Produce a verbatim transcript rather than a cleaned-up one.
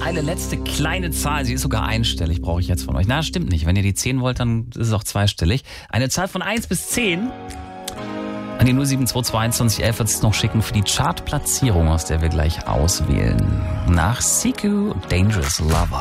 eine letzte kleine Zahl. Sie ist sogar einstellig, brauche ich jetzt von euch. Na, stimmt nicht. Wenn ihr die zehn wollt, dann ist es auch zweistellig. Eine Zahl von eins bis zehn. An die null sieben zwei zwei einundzwanzig elf wird es noch schicken für die Chartplatzierung, aus der wir gleich auswählen. Nach Siku, Dangerous Lover.